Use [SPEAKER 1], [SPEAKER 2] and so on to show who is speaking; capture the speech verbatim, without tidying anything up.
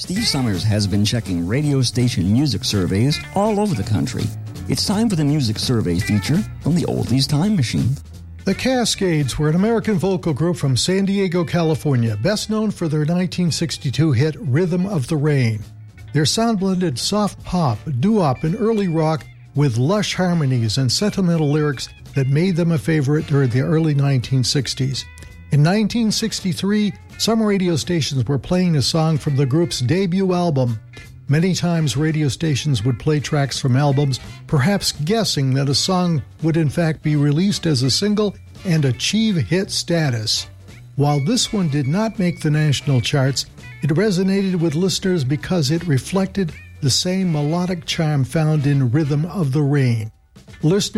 [SPEAKER 1] Steve Summers has been checking radio station music surveys all over the country. It's time for the Music Survey feature from the Oldies Time Machine.
[SPEAKER 2] The Cascades were an American vocal group from San Diego, California, best known for their nineteen sixty-two hit Rhythm of the Rain. Their sound blended soft pop, doo-wop, and early rock with lush harmonies and sentimental lyrics that made them a favorite during the early nineteen sixties. In nineteen sixty-three, some radio stations were playing a song from the group's debut album. Many times radio stations would play tracks from albums, perhaps guessing that a song would in fact be released as a single and achieve hit status. While this one did not make the national charts, it resonated with listeners because it reflected the same melodic charm found in Rhythm of the Rain. Listeners